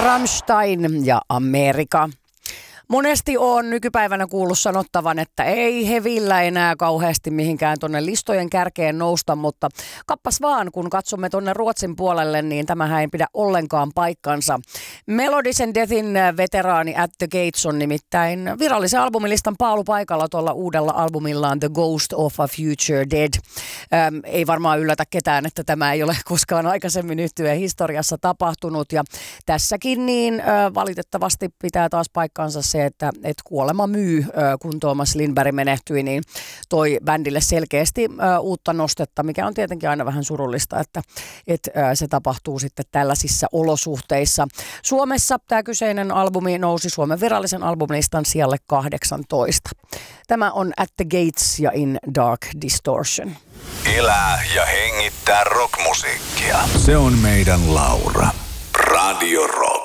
Rammstein ja Amerika. Monesti on nykypäivänä kuullut sanottavan, että ei hevillä enää kauheasti mihinkään tuonne listojen kärkeen nousta, mutta kappas vaan, kun katsomme tuonne Ruotsin puolelle, niin tämähän ei pidä ollenkaan paikkansa. Melodies and Deathin veteraani At the Gates on nimittäin virallisen albumilistan paalupaikalla tuolla uudella albumillaan The Ghost of a Future Dead. Ei varmaan yllätä ketään, että tämä ei ole koskaan aikaisemmin yhtyeen historiassa tapahtunut, ja tässäkin niin valitettavasti pitää taas paikkansa se, että kuolema myy, kun Thomas Lindberg menehtyi, niin toi bändille selkeästi uutta nostetta, mikä on tietenkin aina vähän surullista, että se tapahtuu sitten tällaisissa olosuhteissa. Suomessa tämä kyseinen albumi nousi Suomen virallisen albumilistan sijalle 18. Tämä on At the Gates ja In Dark Distortion. Elää ja hengittää rockmusiikkia. Se on meidän Laura. Radio Rock.